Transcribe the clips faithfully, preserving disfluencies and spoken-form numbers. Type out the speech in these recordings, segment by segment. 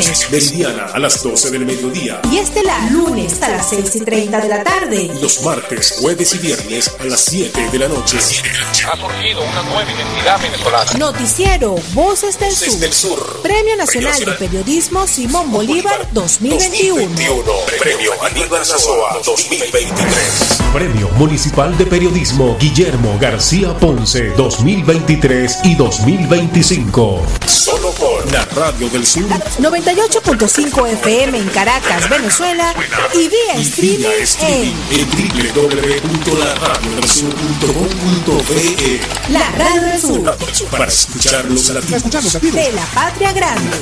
viernes. Meridiana a las doce del mediodía. Y estelar lunes a las seis y treinta de la tarde. Y los martes, jueves y viernes a las siete de la noche. Ha surgido una nueva identidad venezolana. Noticiero Voces del Sur. Desde el Sur. Premio Nacional de Periodismo Simón Bolívar dos mil veintiuno. Premio Aníbal Nazoa dos mil veintitrés. Premio Municipal de Periodismo Guillermo García Ponce dos mil veintitrés y dos mil veinticinco. Solo por la Radio del Sur. noventa y ocho punto cinco F M en Caracas, Venezuela. Y vía streaming en w w w punto la radio del sur punto com punto be. La Radio del Sur. Para escuchar los latidos De la Patria Grande.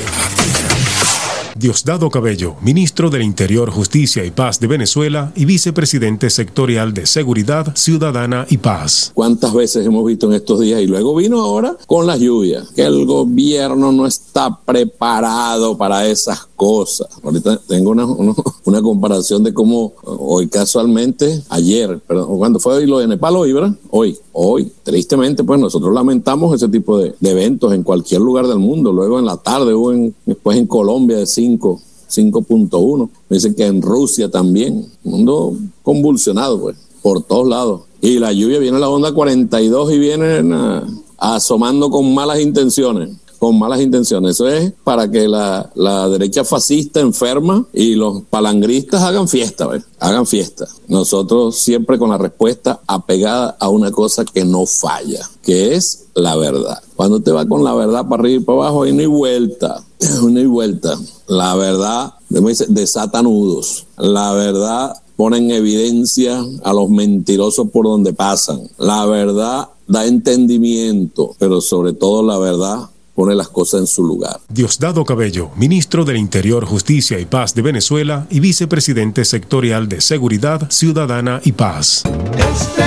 Diosdado Cabello, ministro del Interior, Justicia y Paz de Venezuela y vicepresidente sectorial de Seguridad Ciudadana y Paz. ¿Cuántas veces hemos visto en estos días? Y luego vino ahora con las lluvias, que el gobierno no está preparado para esas cosas. Ahorita tengo una, una, una comparación de cómo hoy casualmente, ayer, perdón, cuando fue hoy lo de Nepal, hoy, ¿verdad? Hoy, hoy, tristemente, pues nosotros lamentamos ese tipo de, de eventos en cualquier lugar del mundo. Luego en la tarde hubo en, después en Colombia de cinco punto uno. Me dicen que en Rusia también. Mundo convulsionado, pues, por todos lados. Y la lluvia viene a la onda cuarenta y dos y vienen a, asomando con malas intenciones. Con malas intenciones. Eso es para que la, la derecha fascista enferma y los palangristas hagan fiesta, ¿ves? Hagan fiesta. Nosotros siempre con la respuesta apegada a una cosa que no falla, que es la verdad. Cuando te va con la verdad para arriba y para abajo, ahí no hay vuelta. No hay vuelta. La verdad desata nudos. La verdad pone en evidencia a los mentirosos por donde pasan. La verdad da entendimiento, pero sobre todo la verdad pone las cosas en su lugar. Diosdado Cabello, ministro del Interior, Justicia y Paz de Venezuela y vicepresidente sectorial de Seguridad Ciudadana y Paz.